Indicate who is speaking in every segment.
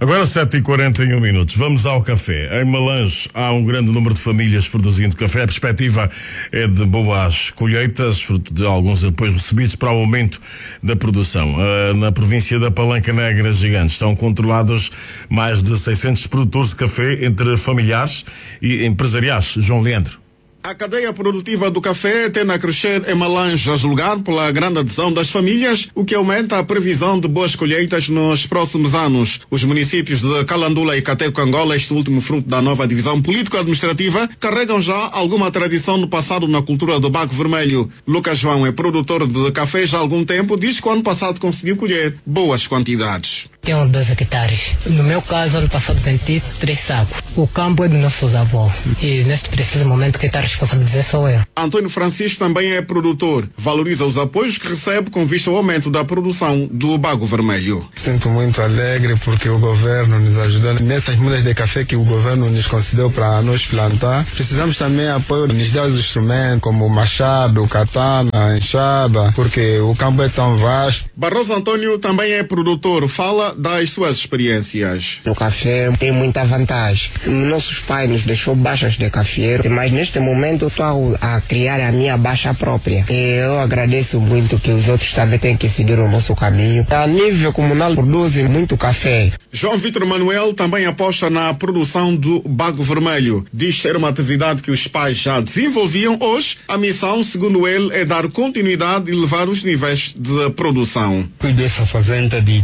Speaker 1: Agora 7h41. Vamos ao café. Em Malange há um grande número de famílias produzindo café. A perspectiva é de boas colheitas, fruto de alguns apoios recebidos para o aumento da produção. Na província da Palanca Negra Gigante estão controlados mais de 600 produtores de café entre familiares e empresariais. João Leandro.
Speaker 2: A cadeia produtiva do café tende a crescer em Malange, a julgar pela grande adesão das famílias, o que aumenta a previsão de boas colheitas nos próximos anos. Os municípios de Calandula e Cateco-Angola, este último fruto da nova divisão político-administrativa, carregam já alguma tradição no passado na cultura do bago vermelho. Lucas João é produtor de café já há algum tempo, diz que o ano passado conseguiu colher boas quantidades.
Speaker 3: Tenho 12 hectares. No meu caso, ano passado vendi 3 sacos. O campo é dos nossos avós. E neste preciso momento quem está a responsabilizar sou eu.
Speaker 2: Antônio Francisco também é produtor. Valoriza os apoios que recebe com vista ao aumento da produção do bago vermelho.
Speaker 4: Sinto muito alegre porque o governo nos ajudou nessas mudas de café que o governo nos concedeu para nos plantar. Precisamos também de apoio, nos dar os instrumentos como o machado, o katana, a enxada, porque o campo é tão vasto.
Speaker 2: Barroso Antônio também é produtor. Fala das suas experiências.
Speaker 5: O café tem muita vantagem. Nossos pais nos deixou baixas de cafeiro, mas neste momento eu estou a criar a minha baixa própria. E eu agradeço muito que os outros também têm que seguir o nosso caminho. A nível comunal produzem muito café.
Speaker 2: João Vitor Manuel também aposta na produção do bago vermelho. Diz ser uma atividade que os pais já desenvolviam. Hoje, a missão, segundo ele, é dar continuidade e elevar os níveis de produção.
Speaker 6: Cuidei dessa fazenda de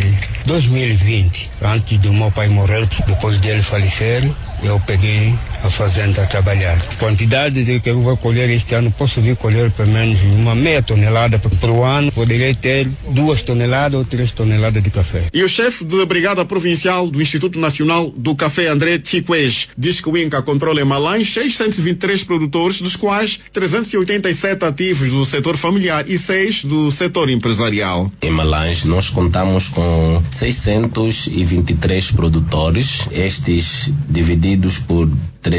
Speaker 6: 2020, antes do meu pai morrer, depois dele falecer, eu peguei a fazenda a trabalhar. A quantidade de que eu vou colher este ano, posso vir colher pelo menos uma meia tonelada por o ano, poderia ter 2 toneladas ou 3 toneladas de café.
Speaker 2: E o chefe da Brigada Provincial do Instituto Nacional do Café, André Chiquez, diz que o INCA controla em Malange 623 produtores, dos quais 387 ativos do setor familiar e 6 do setor empresarial.
Speaker 7: Em Malange nós contamos com 623 produtores, estes divididos por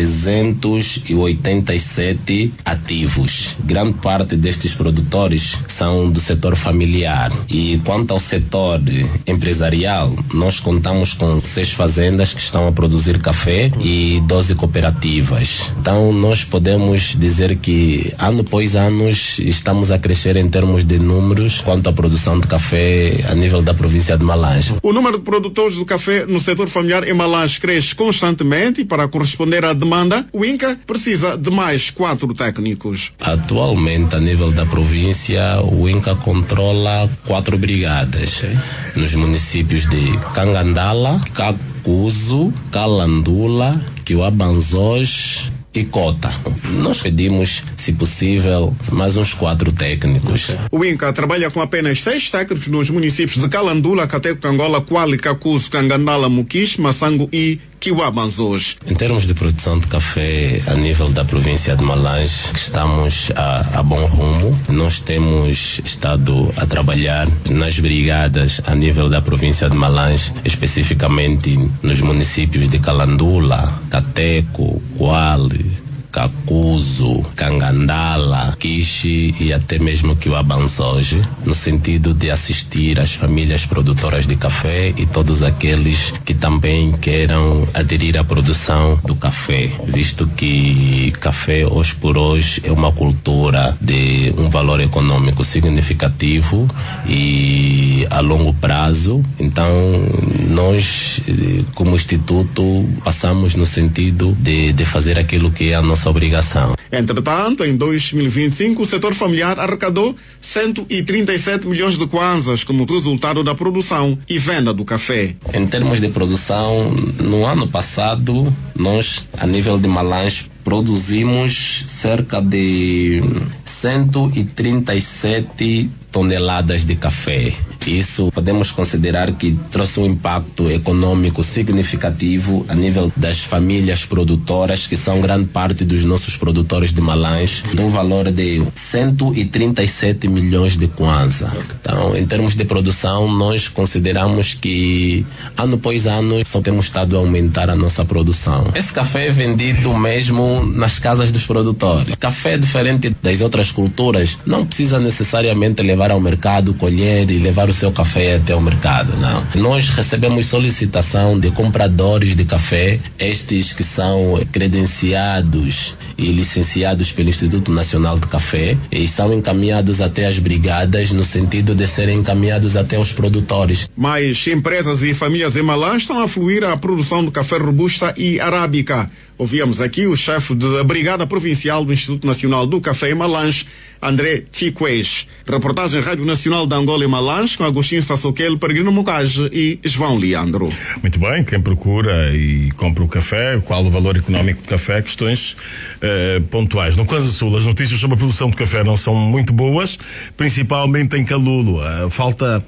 Speaker 7: 387 ativos. Grande parte destes produtores são do setor familiar. E quanto ao setor empresarial, nós contamos com 6 fazendas que estão a produzir café e 12 cooperativas. Então nós podemos dizer que ano após ano estamos a crescer em termos de números quanto à produção de café a nível da província de Malange.
Speaker 2: O número de produtores do café no setor familiar em Malange cresce constantemente e para corresponder à demanda, o INCA precisa de mais 4 técnicos.
Speaker 7: Atualmente, a nível da província, o INCA controla 4 brigadas nos municípios de Cangandala, Cacuzo, Calandula, Quiabanzós e Cota. Nós pedimos, se possível, mais uns 4 técnicos.
Speaker 2: O INCA trabalha com apenas 6 técnicos nos municípios de Calandula, Cateco-Angola, Quali, Cacuzo, Cangandala, Muquiche, Massango e Quiabanzós.
Speaker 7: Em termos de produção de café a nível da província de Malange, estamos a bom rumo. Nós temos estado a trabalhar nas brigadas a nível da província de Malange, especificamente nos municípios de Calandula, Cateco, Quali, Cacuzo, Cangandala, Quiche e até mesmo Quiabanzós, no sentido de assistir as famílias produtoras de café e todos aqueles que também queiram aderir à produção do café, visto que café hoje por hoje é uma cultura de um valor econômico significativo e a longo prazo. Então nós, como instituto, passamos no sentido de fazer aquilo que é a nossa obrigação.
Speaker 2: Entretanto, em 2025, o setor familiar arrecadou 137 milhões de kwanzas como resultado da produção e venda do café.
Speaker 7: Em termos de produção, no ano passado, nós, a nível de Malange, produzimos cerca de 137 toneladas de café. Isso podemos considerar que trouxe um impacto econômico significativo a nível das famílias produtoras, que são grande parte dos nossos produtores de Malange, de um valor de 137 milhões de kwanza. Então, em termos de produção, nós consideramos que ano após ano só temos estado a aumentar a nossa produção. Esse café é vendido mesmo nas casas dos produtores. Café, diferente das outras culturas, não precisa necessariamente levar ao mercado, colher e levar o seu café até o mercado, não. Nós recebemos solicitação de compradores de café, estes que são credenciados e licenciados pelo Instituto Nacional de Café, e são encaminhados até as brigadas no sentido de serem encaminhados até os produtores.
Speaker 2: Mais empresas e famílias em Malã estão a fluir à produção de café robusta e arábica. Ouvíamos aqui o chefe da Brigada Provincial do Instituto Nacional do Café em Malange, André Chiquez. Reportagem Rádio Nacional de Angola em Malange com Agostinho Sassoquel, Peregrino Mocage e João Leandro.
Speaker 1: Muito bem, quem procura e compra o café, qual o valor económico do café, questões pontuais. No Kwanza Sul, as notícias sobre a produção de café não são muito boas, principalmente em Calulo. Falta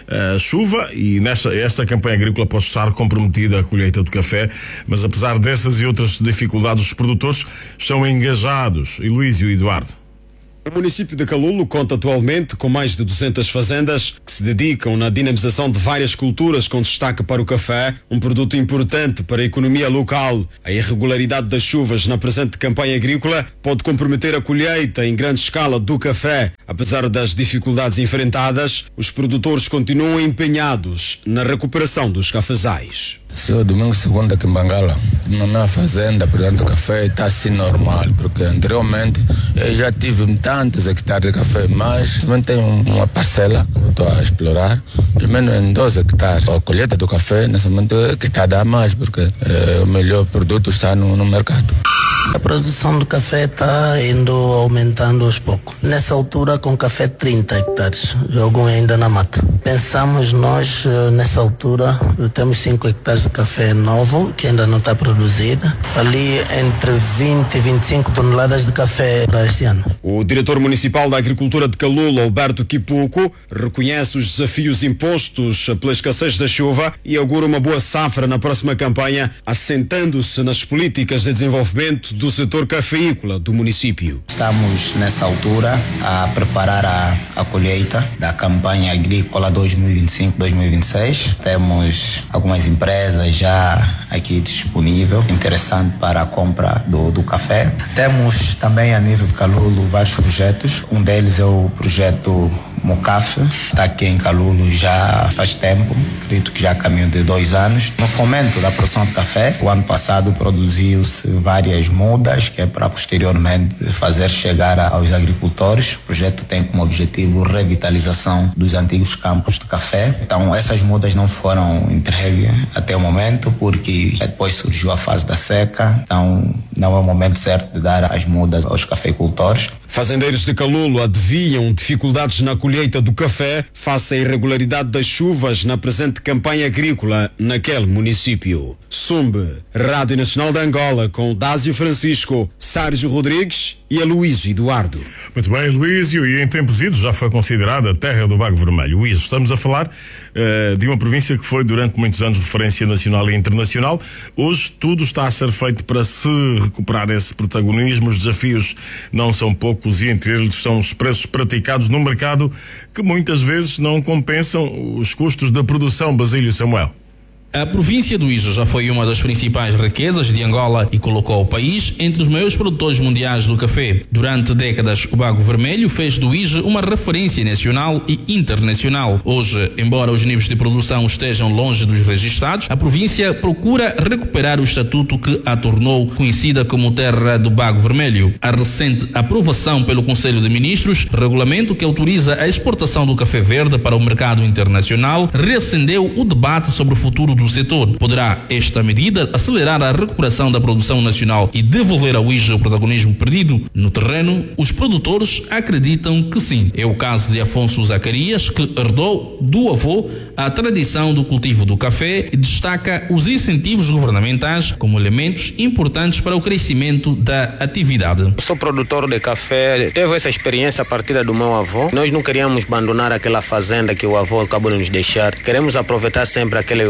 Speaker 1: chuva e esta campanha agrícola pode estar comprometida a colheita do café, mas apesar dessas e outras dificuldades, os produtores estão engajados. E Luís e o Eduardo.
Speaker 8: O município de Calulo conta atualmente com mais de 200 fazendas que se dedicam na dinamização de várias culturas com destaque para o café, um produto importante para a economia local. A irregularidade das chuvas na presente campanha agrícola pode comprometer a colheita em grande escala do café. Apesar das dificuldades enfrentadas, os produtores continuam empenhados na recuperação dos cafezais.
Speaker 9: Seu domingo, segunda aqui em Bangala, na minha fazenda, portanto, o café está assim normal, porque anteriormente eu já tive tantos hectares de café, mas também tenho uma parcela que estou a explorar, pelo menos em 12 hectares. A colheita do café, nesse momento, é que está a dar mais, porque o melhor produto está no mercado.
Speaker 10: A produção do café está indo aumentando aos poucos. Nessa altura, com café 30 hectares, algum ainda na mata. Pensamos nós, nessa altura, temos 5 hectares de café novo, que ainda não está produzido. Ali entre 20 e 25 toneladas de café para este ano.
Speaker 8: O diretor municipal da Agricultura de Calulo, Alberto Kipuco, reconhece os desafios impostos pela escassez da chuva e augura uma boa safra na próxima campanha, assentando-se nas políticas de desenvolvimento do setor cafeícola do município.
Speaker 11: Estamos nessa altura a preparar a colheita da campanha agrícola 2025-2026. Temos algumas empresas já aqui disponível, interessante para a compra do café. Temos também a nível de Calulo vários projetos. Um deles é o projeto Mocaf, está aqui em Calulo já faz tempo, acredito que já caminho de 2 anos. No fomento da produção de café, o ano passado produziu-se várias mudas, que é para posteriormente fazer chegar aos agricultores. O projeto tem como objetivo revitalização dos antigos campos de café. Então essas mudas não foram entregues até o momento, porque depois surgiu a fase da seca, então não é o momento certo de dar as mudas aos cafeicultores.
Speaker 8: Fazendeiros de Calulo adivinham dificuldades na colheita do café face à irregularidade das chuvas na presente campanha agrícola naquele município. Sumbe, Rádio Nacional de Angola, com Dásio Francisco, Sérgio Rodrigues e Aloísio Eduardo.
Speaker 1: Muito bem, Aloísio, e em tempos idos já foi considerada a terra do Bago Vermelho. Luís, estamos a falar de uma província que foi durante muitos anos referência nacional e internacional. Hoje tudo está a ser feito para se recuperar esse protagonismo. Os desafios não são poucos e entre eles são os preços praticados no mercado que muitas vezes não compensam os custos da produção. Basílio Samuel.
Speaker 12: A província do Ija já foi uma das principais riquezas de Angola e colocou o país entre os maiores produtores mundiais do café. Durante décadas, o Bago Vermelho fez do Ija uma referência nacional e internacional. Hoje, embora os níveis de produção estejam longe dos registrados, a província procura recuperar o estatuto que a tornou conhecida como terra do Bago Vermelho. A recente aprovação pelo Conselho de Ministros, regulamento que autoriza a exportação do café verde para o mercado internacional, reacendeu o debate sobre o futuro do setor. Poderá esta medida acelerar a recuperação da produção nacional e devolver ao Ija o protagonismo perdido no terreno? Os produtores acreditam que sim. É o caso de Afonso Zacarias, que herdou do avô a tradição do cultivo do café e destaca os incentivos governamentais como elementos importantes para o crescimento da atividade.
Speaker 13: Sou produtor de café, teve essa experiência a partir do meu avô. Nós não queríamos abandonar aquela fazenda que o avô acabou de nos deixar. Queremos aproveitar sempre aquele ideal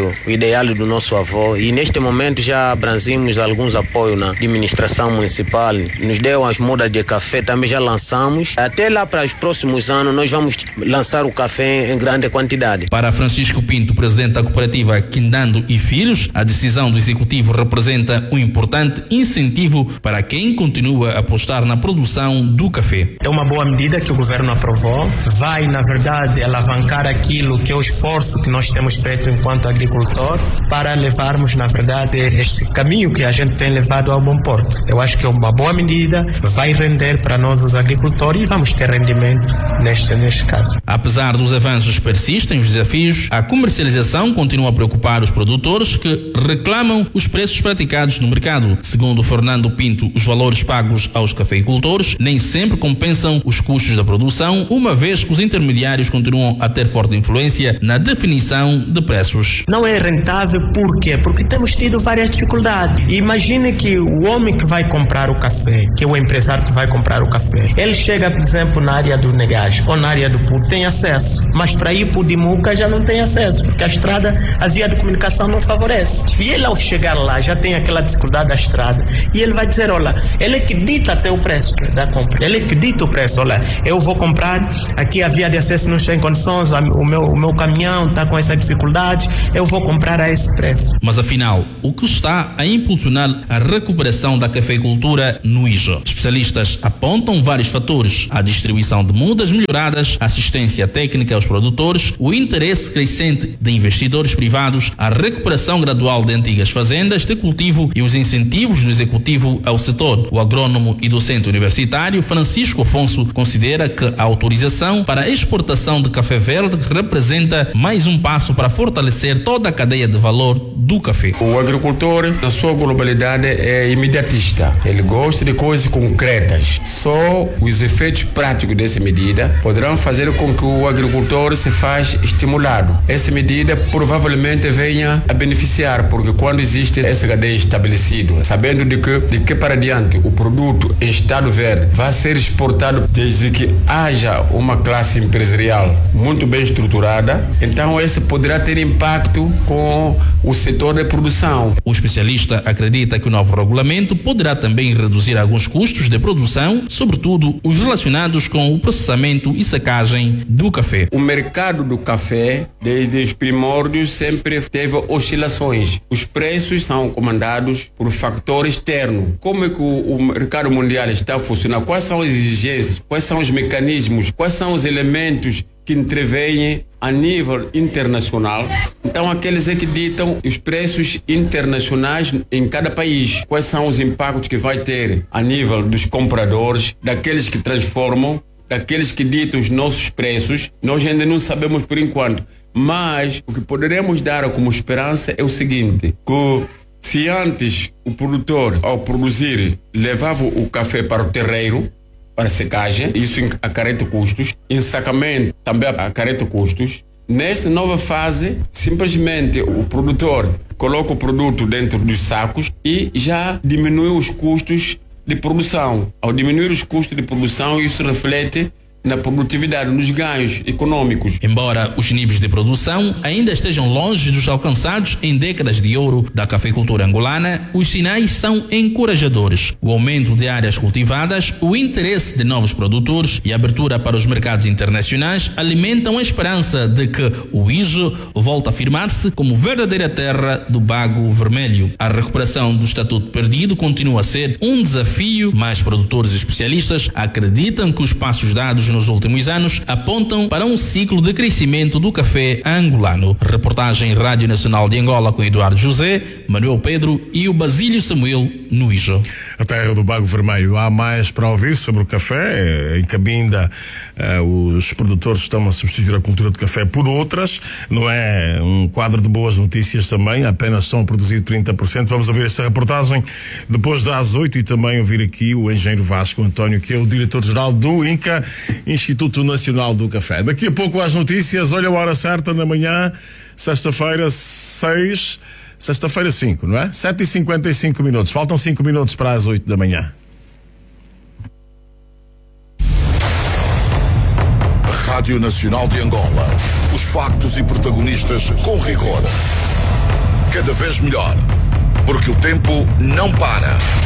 Speaker 13: ideal do nosso avô, e neste momento já abrangimos alguns apoios na administração municipal, nos deu as mudas de café, também já lançamos. Até lá para os próximos anos nós vamos lançar o café em grande quantidade.
Speaker 12: Para Francisco Pinto, presidente da cooperativa Quindando e Filhos, a decisão do executivo representa um importante incentivo para quem continua a apostar na produção do café.
Speaker 14: É uma boa medida que o governo aprovou, vai na verdade alavancar aquilo que é o esforço que nós temos feito enquanto agricultor para levarmos na verdade este caminho que a gente tem levado ao bom porto. Eu acho que é uma boa medida, vai render para nós os agricultores e vamos ter rendimento neste caso.
Speaker 12: Apesar dos avanços, persistem os desafios. A comercialização continua a preocupar os produtores que reclamam os preços praticados no mercado. Segundo Fernando Pinto, os valores pagos aos cafeicultores nem sempre compensam os custos da produção, uma vez que os intermediários continuam a ter forte influência na definição de preços.
Speaker 14: Não é rentável, por quê? Porque temos tido várias dificuldades. Imagine que o homem que vai comprar o café, que é o empresário que vai comprar o café, ele chega, por exemplo, na área do Negás ou na área do Porto, tem acesso, mas para ir para o Dimuca já não tem acesso, porque a estrada, a via de comunicação não favorece. E ele, ao chegar lá, já tem aquela dificuldade da estrada, e ele vai dizer, olha, ele é que dita até o preço da compra, ele é que dita o preço, olha, eu vou comprar, aqui a via de acesso não está em condições, o meu caminhão está com essa dificuldade, eu vou comprar a esse preço.
Speaker 12: Mas afinal, o que está a impulsionar a recuperação da cafeicultura no IJA? Especialistas apontam vários fatores: a distribuição de mudas melhoradas, assistência técnica aos produtores, o interesse crescente de investidores privados, a recuperação gradual de antigas fazendas de cultivo e os incentivos do executivo ao setor. O agrônomo e docente universitário Francisco Afonso considera que a autorização para a exportação de café verde representa mais um passo para fortalecer toda a cadeia de valor do café.
Speaker 15: O agricultor, na sua globalidade, é imediatista. Ele gosta de coisas concretas. Só os efeitos práticos dessa medida poderão fazer com que o agricultor se faça estimulado. Essa medida provavelmente venha a beneficiar, porque quando existe essa cadeia estabelecida, sabendo de que para diante o produto em estado verde vai ser exportado desde que haja uma classe empresarial muito bem estruturada, então esse poderá ter impacto com o setor de produção.
Speaker 12: O especialista acredita que o novo regulamento poderá também reduzir alguns custos de produção, sobretudo os relacionados com o processamento e secagem do café.
Speaker 15: O mercado do café, desde os primórdios, sempre teve oscilações. Os preços são comandados por fator externo. Como é que o mercado mundial está a funcionar? Quais são as exigências? Quais são os mecanismos? Quais são os elementos que intervêm a nível internacional? Então, aqueles é que ditam os preços internacionais em cada país. Quais são os impactos que vai ter a nível dos compradores, daqueles que transformam, daqueles que ditam os nossos preços? Nós ainda não sabemos por enquanto. Mas o que poderemos dar como esperança é o seguinte, que se antes o produtor, ao produzir, levava o café para o terreiro, para secagem, isso acarreta custos, ensacamento também acarreta custos. Nesta nova fase, simplesmente o produtor coloca o produto dentro dos sacos e já diminui os custos de produção. Ao diminuir os custos de produção, isso reflete na produtividade, nos ganhos econômicos.
Speaker 12: Embora os níveis de produção ainda estejam longe dos alcançados em décadas de ouro da cafeicultura angolana, os sinais são encorajadores. O aumento de áreas cultivadas, o interesse de novos produtores e a abertura para os mercados internacionais alimentam a esperança de que o IJA volte a afirmar-se como verdadeira terra do bago vermelho. A recuperação do estatuto perdido continua a ser um desafio, mas produtores e especialistas acreditam que os passos dados nos últimos anos apontam para um ciclo de crescimento do café angolano. Reportagem Rádio Nacional de Angola com Eduardo José, Manuel Pedro e o Basílio Samuel no IJA.
Speaker 1: A terra do bago vermelho. Há mais para ouvir sobre o café. Em Cabinda, os produtores estão a substituir a cultura de café por outras. Não é um quadro de boas notícias também. Apenas são produzidos 30%. Vamos ouvir essa reportagem depois das 8 e também ouvir aqui o engenheiro Vasco António, que é o diretor-geral do INCA, Instituto Nacional do Café. Daqui a pouco às notícias, olha a hora certa na manhã, sexta-feira 5, não é? 7h55. Faltam 5 minutos para as 8 da manhã.
Speaker 16: Rádio Nacional de Angola. Os factos e protagonistas com rigor. cada vez melhor. Porque o tempo não para.